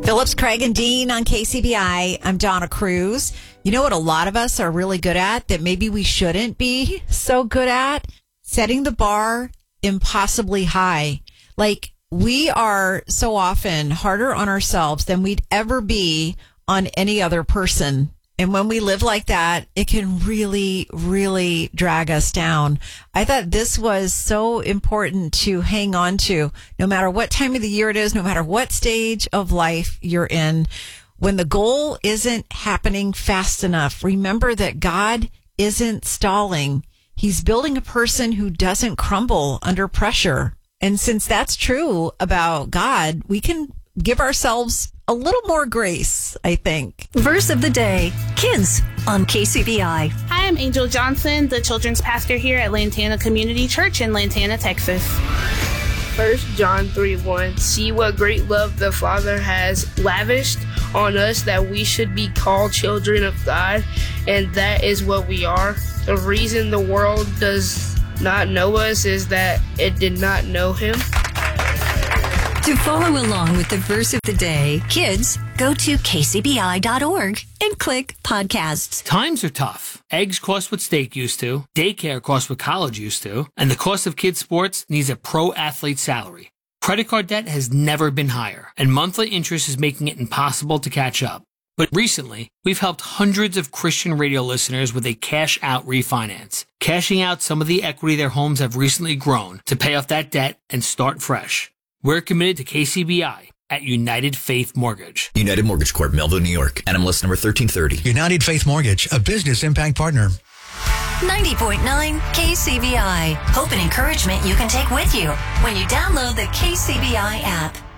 Phillips, Craig, and Dean on KCBI. I'm Donna Cruz. You know what a lot of us are really good at that maybe we shouldn't be so good at? Setting the bar impossibly high. Like, we are so often harder on ourselves than we'd ever be on any other person. And when we live like that, it can really, really drag us down. I thought this was so important to hang on to, no matter what time of the year it is, no matter what stage of life you're in. When the goal isn't happening fast enough, remember that God isn't stalling. He's building a person who doesn't crumble under pressure. And since that's true about God, we can give ourselves a little more grace, I think. Verse of the day, kids on KCBI. Hi, I'm Angel Johnson, the children's pastor here at Lantana Community Church in Lantana, Texas. 1 John 3:1. See what great love the Father has lavished on us that we should be called children of God, and that is what we are. The reason the world does not know us is that it did not know him. To follow along with the verse of the day, kids, go to kcbi.org and click podcasts. Times are tough. Eggs cost what steak used to, daycare costs what college used to, and the cost of kids' sports needs a pro athlete salary. Credit card debt has never been higher, and monthly interest is making it impossible to catch up. But recently, we've helped hundreds of Christian radio listeners with a cash-out refinance, cashing out some of the equity their homes have recently grown to pay off that debt and start fresh. We're committed to KCBI at United Faith Mortgage. United Mortgage Corp, Melville, New York. NMLS number 1330. United Faith Mortgage, a business impact partner. 90.9 KCBI. Hope and encouragement you can take with you when you download the KCBI app.